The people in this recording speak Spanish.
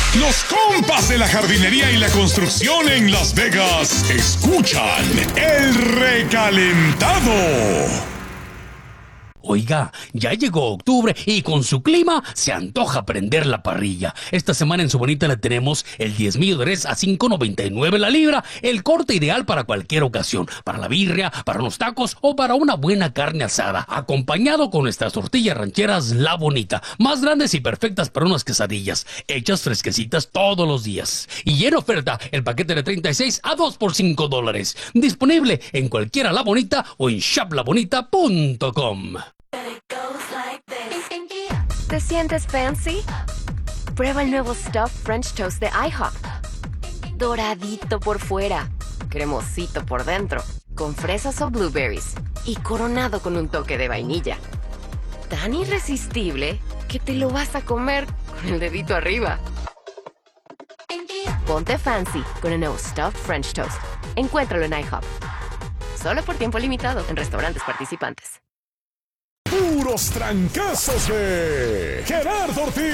Los compas de la jardinería y la construcción en Las Vegas escuchan El Recalentado. Oiga, ya llegó octubre y con su clima se antoja prender la parrilla. Esta semana en Su Bonita le tenemos el diezmillo de res a $5.99 la libra, el corte ideal para cualquier ocasión, para la birria, para unos tacos o para una buena carne asada, acompañado con nuestras tortillas rancheras La Bonita, más grandes y perfectas para unas quesadillas, hechas fresquecitas todos los días. Y en oferta, el paquete de 36 a 2 por $5. Disponible en cualquiera La Bonita o en shoplabonita.com. ¿Te sientes fancy? Prueba el nuevo Stuffed French Toast de IHOP. Doradito por fuera, cremosito por dentro, con fresas o blueberries y coronado con un toque de vainilla. Tan irresistible que te lo vas a comer con el dedito arriba. Ponte fancy con el nuevo Stuffed French Toast. Encuéntralo en IHOP. Solo por tiempo limitado en restaurantes participantes. Puros trancazos de Gerardo Ortiz.